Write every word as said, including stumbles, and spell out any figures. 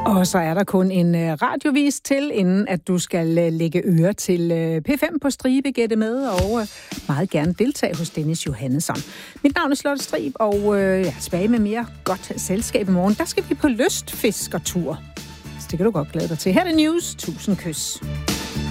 Og så er der kun en radiovis til, inden at du skal lægge øre til P fem på Stribe, gætte med, og meget gerne deltage hos Dennis Johannesson. Mit navn er Charlotte Strib, og jeg er tilbage med mere godt selskab i morgen. Der skal vi på lystfiskertur. Så det kan du godt glæde dig til. Her er det news. Tusind kys.